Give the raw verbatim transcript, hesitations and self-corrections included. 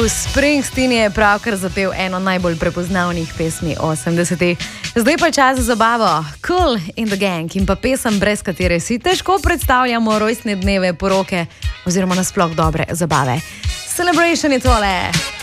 Bruce Springsteen je pravkar zapel eno najbolj prepoznavnih pesmi osemdesetih. Zdaj pa čas za zabavo. Kool and the Gang in pa pesem, brez katere si težko predstavljamo rojstne dneve, poroke oziroma nasploh dobre zabave. Celebration je tole!